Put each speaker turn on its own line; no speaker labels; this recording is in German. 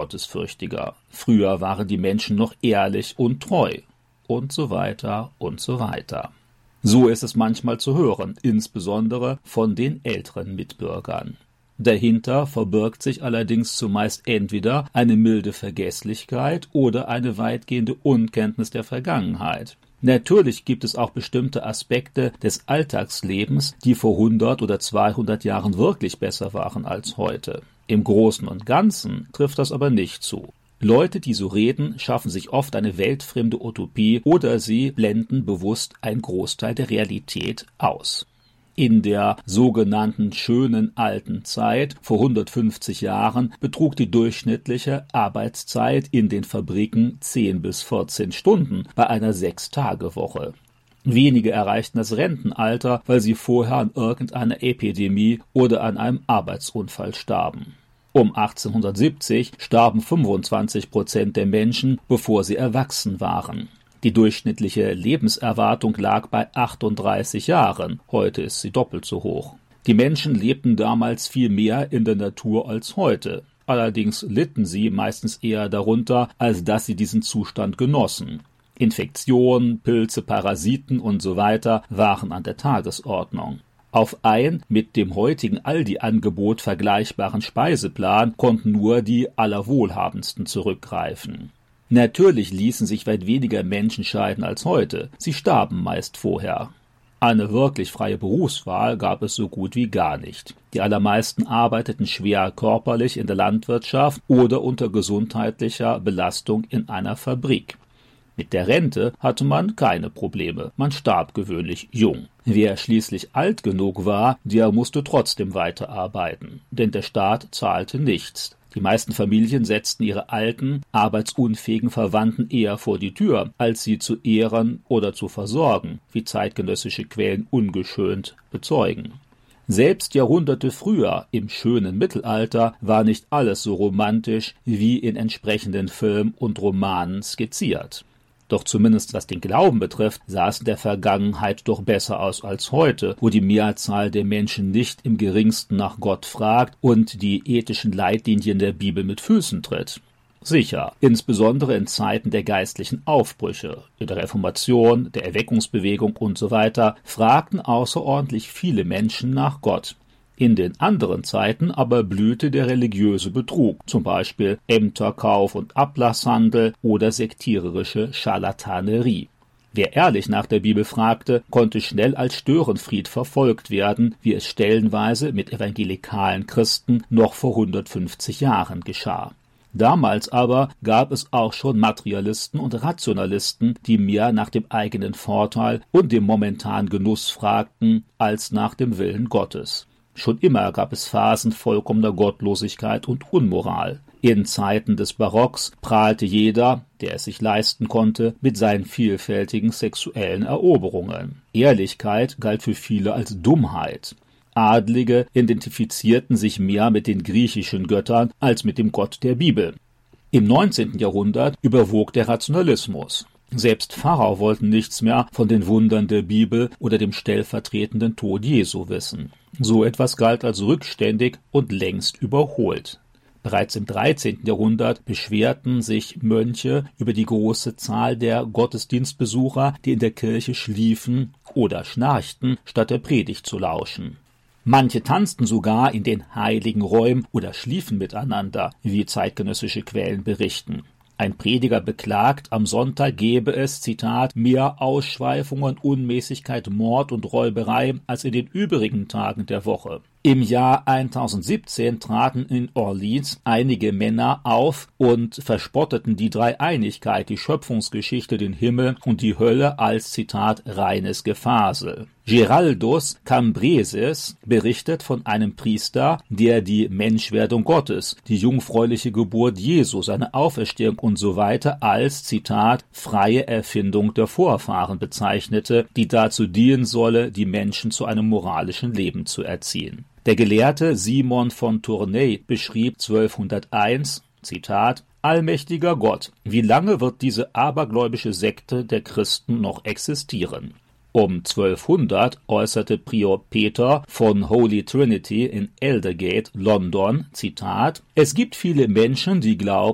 gottesfürchtiger. Früher waren die Menschen noch ehrlich und treu. Und so weiter und so weiter. So ist es manchmal zu hören, insbesondere von den älteren Mitbürgern. Dahinter verbirgt sich allerdings zumeist entweder eine milde Vergesslichkeit oder eine weitgehende Unkenntnis der Vergangenheit. Natürlich gibt es auch bestimmte Aspekte des Alltagslebens, die vor 100 oder 200 Jahren wirklich besser waren als heute. Im Großen und Ganzen trifft das aber nicht zu. Leute, die so reden, schaffen sich oft eine weltfremde Utopie oder sie blenden bewusst einen Großteil der Realität aus. In der sogenannten schönen alten Zeit vor 150 Jahren betrug die durchschnittliche Arbeitszeit in den Fabriken 10 bis 14 Stunden bei einer 6-Tage-Woche. Wenige erreichten das Rentenalter, weil sie vorher an irgendeiner Epidemie oder an einem Arbeitsunfall starben. Um 1870 starben 25% der Menschen, bevor sie erwachsen waren. Die durchschnittliche Lebenserwartung lag bei 38 Jahren, heute ist sie doppelt so hoch. Die Menschen lebten damals viel mehr in der Natur als heute. Allerdings litten sie meistens eher darunter, als dass sie diesen Zustand genossen. Infektionen, Pilze, Parasiten usw. waren an der Tagesordnung. Auf einen mit dem heutigen Aldi-Angebot vergleichbaren Speiseplan konnten nur die Allerwohlhabendsten zurückgreifen. Natürlich ließen sich weit weniger Menschen scheiden als heute, sie starben meist vorher. Eine wirklich freie Berufswahl gab es so gut wie gar nicht. Die allermeisten arbeiteten schwer körperlich in der Landwirtschaft oder unter gesundheitlicher Belastung in einer Fabrik. Mit der Rente hatte man keine Probleme, man starb gewöhnlich jung. Wer schließlich alt genug war, der musste trotzdem weiterarbeiten, denn der Staat zahlte nichts. Die meisten Familien setzten ihre alten, arbeitsunfähigen Verwandten eher vor die Tür, als sie zu ehren oder zu versorgen, wie zeitgenössische Quellen ungeschönt bezeugen. Selbst Jahrhunderte früher, im schönen Mittelalter, war nicht alles so romantisch wie in entsprechenden Filmen und Romanen skizziert. Doch zumindest was den Glauben betrifft, sah es in der Vergangenheit doch besser aus als heute, wo die Mehrzahl der Menschen nicht im geringsten nach Gott fragt und die ethischen Leitlinien der Bibel mit Füßen tritt. Sicher, insbesondere in Zeiten der geistlichen Aufbrüche, in der Reformation, der Erweckungsbewegung usw. fragten außerordentlich viele Menschen nach Gott. In den anderen Zeiten aber blühte der religiöse Betrug, zum Beispiel Ämterkauf und Ablasshandel oder sektiererische Scharlatanerie. Wer ehrlich nach der Bibel fragte, konnte schnell als Störenfried verfolgt werden, wie es stellenweise mit evangelikalen Christen noch vor 150 Jahren geschah. Damals aber gab es auch schon Materialisten und Rationalisten, die mehr nach dem eigenen Vorteil und dem momentanen Genuss fragten, als nach dem Willen Gottes. Schon immer gab es Phasen vollkommener Gottlosigkeit und Unmoral. In Zeiten des Barocks prahlte jeder, der es sich leisten konnte, mit seinen vielfältigen sexuellen Eroberungen. Ehrlichkeit galt für viele als Dummheit. Adlige identifizierten sich mehr mit den griechischen Göttern als mit dem Gott der Bibel. Im 19. Jahrhundert überwog der Rationalismus. Selbst Pfarrer wollten nichts mehr von den Wundern der Bibel oder dem stellvertretenden Tod Jesu wissen. So etwas galt als rückständig und längst überholt. Bereits im 13. Jahrhundert beschwerten sich Mönche über die große Zahl der Gottesdienstbesucher, die in der Kirche schliefen oder schnarchten, statt der Predigt zu lauschen. Manche tanzten sogar in den heiligen Räumen oder schliefen miteinander, wie zeitgenössische Quellen berichten. Ein Prediger beklagt, am Sonntag gebe es, Zitat, mehr Ausschweifungen, Unmäßigkeit, Mord und Räuberei als in den übrigen Tagen der Woche. Im Jahr 1017 traten in Orleans einige Männer auf und verspotteten die Dreieinigkeit, die Schöpfungsgeschichte, den Himmel und die Hölle als, Zitat, reines Gefasel. Giraldus Cambresis berichtet von einem Priester, der die Menschwerdung Gottes, die jungfräuliche Geburt Jesu, seine Auferstehung usw. Als, Zitat, freie Erfindung der Vorfahren bezeichnete, die dazu dienen solle, die Menschen zu einem moralischen Leben zu erziehen. Der Gelehrte Simon von Tournai beschrieb 1201, Zitat, allmächtiger Gott, wie lange wird diese abergläubische Sekte der Christen noch existieren? Um 1200 äußerte Prior Peter von Holy Trinity in Aldergate, London, Zitat, es gibt viele Menschen, die glauben,